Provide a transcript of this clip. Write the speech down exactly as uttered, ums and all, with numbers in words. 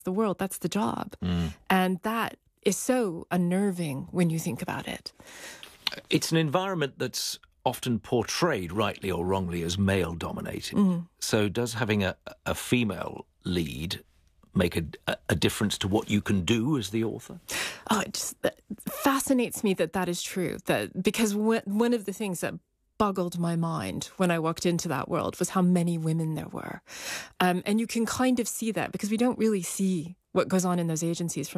the world. That's the job. Mm. And that is so unnerving when you think about it. It's an environment that's often portrayed, rightly or wrongly, as male-dominated. Mm. So does having a, a female lead make a, a difference to what you can do as the author? Oh, it just fascinates me that that is true. That because one of the things that boggled my mind when I walked into that world was how many women there were. Um, and you can kind of see that because we don't really see what goes on in those agencies from